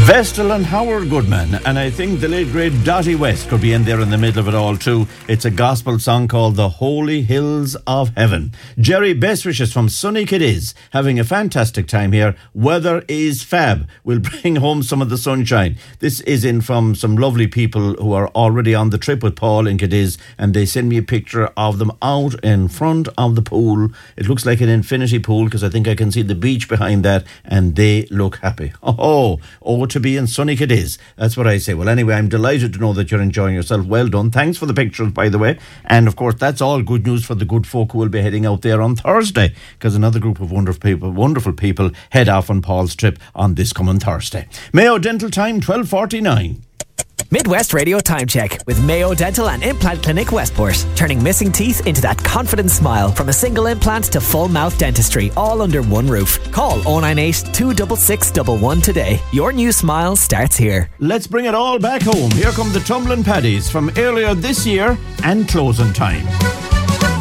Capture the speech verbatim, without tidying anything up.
Vestal and Howard Goodman, and I think the late great Dottie West could be in there in the middle of it all too. It's a gospel song called The Holy Hills of Heaven. Jerry, best wishes from sunny Cadiz, having a fantastic time here. Weather is fab. We'll bring home some of the sunshine. This is in from some lovely people who are already on the trip with Paul in Cadiz, and they send me a picture of them out in front of the pool. It looks like an infinity pool because I think I can see the beach behind that, and they look happy. Oh, oh, to be in sunny Cadiz. That's what I say. Well, anyway, I'm delighted to know that you're enjoying yourself. Well done. Thanks for the pictures, by the way. And of course, that's all good news for the good folk who will be heading out there on Thursday, because another group of wonderful people, wonderful people head off on Paul's trip on this coming Thursday. Mayo Dental Time, twelve forty-nine. Midwest Radio Time Check with Mayo Dental and Implant Clinic Westport. Turning missing teeth into that confident smile. From a single implant to full mouth dentistry, all under one roof. Call oh nine eight, two six six, one one today. Your new smile starts here. Let's bring it all back home. Here come the Tumbling Paddies from earlier this year and Closing Time.